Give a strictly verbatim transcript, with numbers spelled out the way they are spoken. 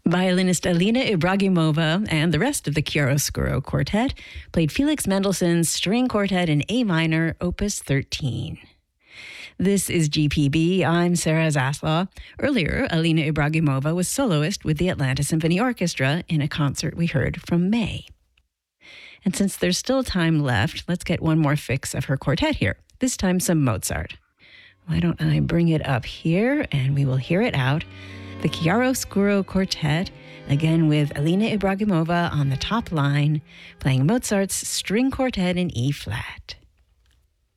Violinist Alina Ibragimova and the rest of the Chiaroscuro Quartet played Felix Mendelssohn's String Quartet in A minor, Opus thirteen. This is G P B. I'm Sarah Zaslaw. Earlier, Alina Ibragimova was soloist with the Atlanta Symphony Orchestra in a concert we heard from May. And since there's still time left, let's get one more fix of her quartet here, this time some Mozart. Why don't I bring it up here and we will hear it out. The Chiaroscuro Quartet, again with Alina Ibragimova on the top line, playing Mozart's String Quartet in E-flat.